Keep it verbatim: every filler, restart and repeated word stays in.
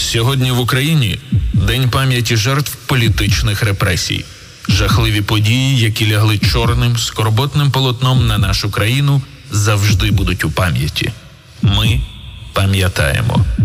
Сьогодні в Україні День пам'яті жертв політичних репресій. Жахливі події, які лягли чорним, скорботним полотном на нашу країну, завжди будуть у пам'яті. Ми пам'ятаємо.